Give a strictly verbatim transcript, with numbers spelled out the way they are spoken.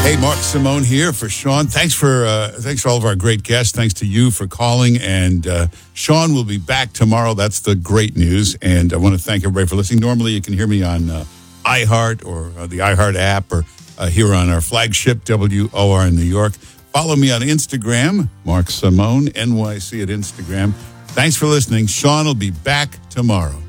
Hey, Mark Simone here for Sean. Thanks for uh, thanks for all of our great guests. Thanks to you for calling. And uh, Sean will be back tomorrow. That's the great news. And I want to thank everybody for listening. Normally, you can hear me on uh, iHeart or uh, the iHeart app or uh, here on our flagship W O R in New York. Follow me on Instagram, Mark Simone, N Y C at Instagram. Thanks for listening. Sean will be back tomorrow.